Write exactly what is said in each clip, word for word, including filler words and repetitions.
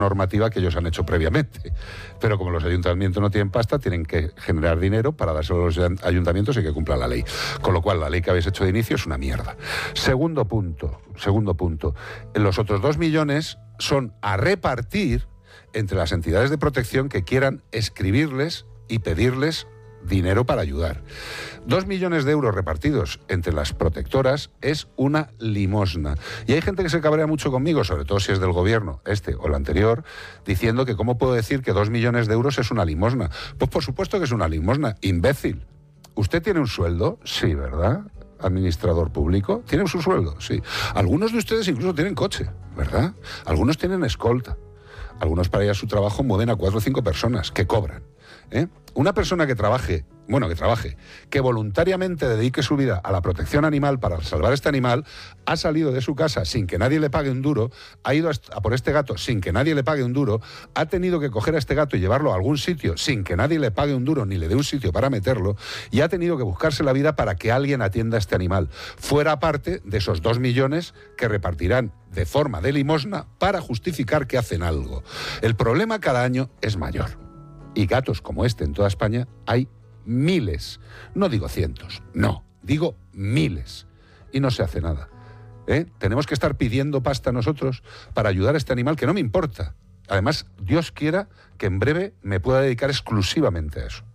normativa que ellos han hecho previamente. Pero como los ayuntamientos no tienen pasta, tienen que generar dinero para dárselo a los ayuntamientos y que cumplan la ley. Con lo cual, la ley que habéis hecho de inicio es una mierda. Segundo punto, segundo punto. Los otros dos millones son a repartir entre las entidades de protección que quieran escribirles y pedirles dinero para ayudar. Dos millones de euros repartidos entre las protectoras es una limosna. Y hay gente que se cabrea mucho conmigo, sobre todo si es del gobierno, este o el anterior, diciendo que cómo puedo decir que dos millones de euros es una limosna. Pues por supuesto que es una limosna, imbécil. ¿Usted tiene un sueldo? Sí, ¿verdad? Administrador público. ¿Tienen su sueldo? Sí. Algunos de ustedes incluso tienen coche, ¿verdad? Algunos tienen escolta. Algunos para ir a su trabajo mueven a cuatro o cinco personas que cobran. ¿Eh? Una persona que trabaje, bueno, que trabaje, que voluntariamente dedique su vida a la protección animal para salvar a este animal, ha salido de su casa sin que nadie le pague un duro, ha ido a por este gato sin que nadie le pague un duro, ha tenido que coger a este gato y llevarlo a algún sitio sin que nadie le pague un duro ni le dé un sitio para meterlo, y ha tenido que buscarse la vida para que alguien atienda a este animal, fuera parte de esos dos millones que repartirán de forma de limosna para justificar que hacen algo. El problema cada año es mayor. Y gatos como este en toda España hay miles. No digo cientos, no, digo miles. Y no se hace nada. ¿Eh? Tenemos que estar pidiendo pasta nosotros para ayudar a este animal, que no me importa. Además, Dios quiera que en breve me pueda dedicar exclusivamente a eso,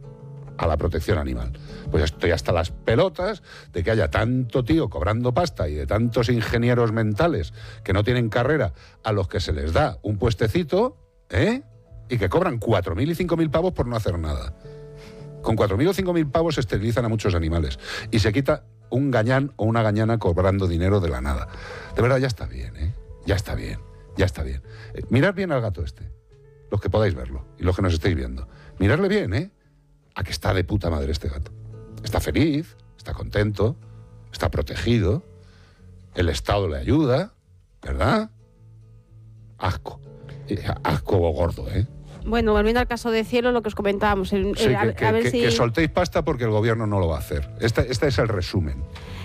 a la protección animal. Pues estoy hasta las pelotas de que haya tanto tío cobrando pasta y de tantos ingenieros mentales que no tienen carrera a los que se les da un puestecito, ¿eh? Y que cobran cuatro mil y cinco mil pavos por no hacer nada. Con cuatro mil o cinco mil pavos se esterilizan a muchos animales y se quita un gañán o una gañana cobrando dinero de la nada. De verdad, ya está bien, ¿eh? Ya está bien, ya está bien. Eh, mirad bien al gato este, los que podáis verlo y los que nos estéis viendo. Miradle bien, ¿eh? A que está de puta madre este gato. Está feliz, está contento, está protegido, el Estado le ayuda, ¿verdad? Asco. Asco gordo, ¿eh? Bueno, volviendo al caso de Cielo, lo que os comentábamos. El, sí, el, a, que, a ver que, si... que soltéis pasta porque el gobierno no lo va a hacer. Este, este es el resumen.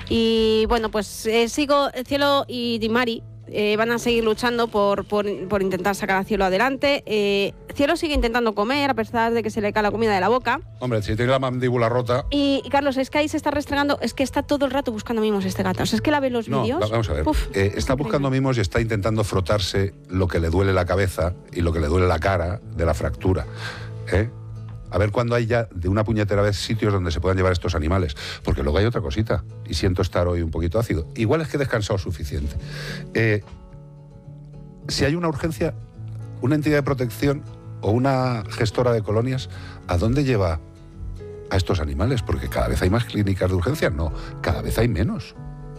Y bueno, pues eh, sigo, Cielo y Dimari eh, van a seguir luchando por, por, por intentar sacar a Cielo adelante. Eh, Cielo sigue intentando comer, a pesar de que se le cae la comida de la boca. Hombre, si tiene la mandíbula rota... Y, y Carlos, es que ahí se está restregando, es que está todo el rato buscando mimos este gato. O sea, es que la ve los no, vídeos... vamos a ver, Uf, eh, está buscando mimos y está intentando frotarse lo que le duele la cabeza y lo que le duele la cara de la fractura, ¿eh? A ver cuándo hay ya de una puñetera vez sitios donde se puedan llevar estos animales. Porque luego hay otra cosita, y siento estar hoy un poquito ácido. Igual es que he descansado suficiente. Eh, si hay una urgencia, una entidad de protección o una gestora de colonias, ¿a dónde lleva a estos animales? Porque cada vez hay más clínicas de urgencia. No, cada vez hay menos.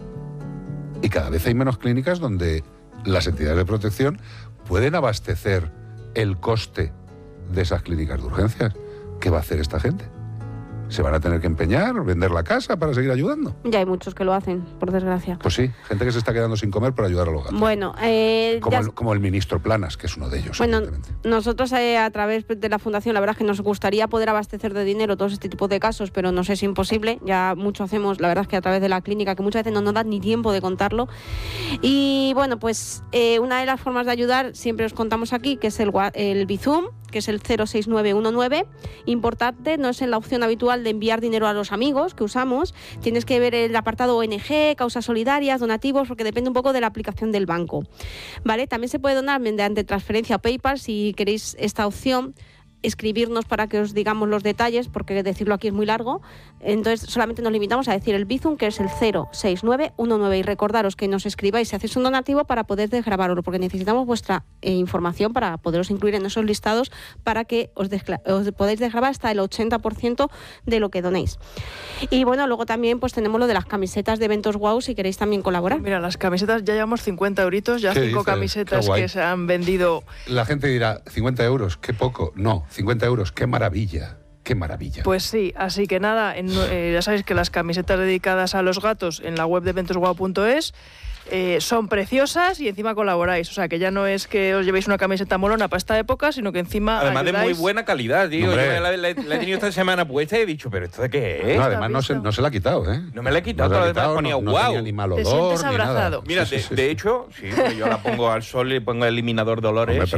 Y cada vez hay menos clínicas donde las entidades de protección pueden abastecer el coste de esas clínicas de urgencias. ¿Qué va a hacer esta gente? ¿Se van a tener que empeñar, vender la casa para seguir ayudando? Ya hay muchos que lo hacen, por desgracia. Pues sí, gente que se está quedando sin comer para ayudar a los gatos. Bueno, eh, como, ya... el, como el ministro Planas, que es uno de ellos. Bueno, nosotros eh, a través de la Fundación, la verdad es que nos gustaría poder abastecer de dinero todos este tipo de casos, pero nos es imposible. Ya mucho hacemos, la verdad es que a través de la clínica, que muchas veces no nos da ni tiempo de contarlo. Y bueno, pues eh, una de las formas de ayudar, siempre os contamos aquí, que es el, el Bizum, que es el cero seis nueve uno nueve. Importante, no es en la opción habitual de enviar dinero a los amigos que usamos. Tienes que ver el apartado O N G, causas solidarias, donativos, porque depende un poco de la aplicación del banco. ¿Vale? También se puede donar mediante transferencia o PayPal si queréis esta opción. Escribirnos para que os digamos los detalles, porque decirlo aquí es muy largo. Entonces solamente nos limitamos a decir el Bizum, que es el cero seis nueve uno nueve, y recordaros que nos escribáis si hacéis un donativo para poder desgravarlo, porque necesitamos vuestra eh, información para poderos incluir en esos listados, para que os, os podáis desgravar hasta el ochenta por ciento de lo que donéis. Y bueno, luego también pues tenemos lo de las camisetas de eventos Wow, si queréis también colaborar. Mira, las camisetas ya llevamos cincuenta euritos, ya cinco camisetas que se han vendido. La gente dirá, cincuenta euros, qué poco. No, cincuenta euros, qué maravilla, qué maravilla. Pues sí, así que nada, en, eh, ya sabéis que las camisetas dedicadas a los gatos en la web de eventos guau punto es eh, son preciosas y encima colaboráis. O sea, que ya no es que os llevéis una camiseta molona para esta época, sino que encima además ayudáis. De muy buena calidad, digo. Yo la, la, la he tenido esta semana puesta y he dicho, ¿pero esto de qué es? No, además no se, no se la ha quitado, ¿eh? No me la he quitado, no la quitado, ponía no, guau. No tenía ni mal olor, te sientes ni abrazado. nada. Mira, sí, de, sí, sí, de sí. hecho, sí, yo la pongo al sol y le pongo eliminador de olores. Hombre,